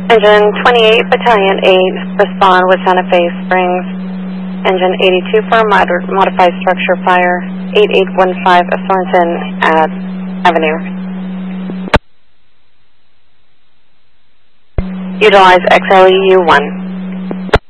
Engine 28, Battalion 8, respond with Santa Fe Springs. Engine 82 for a modified structure fire, 8815 Thornton Avenue. Utilize XLEU 1.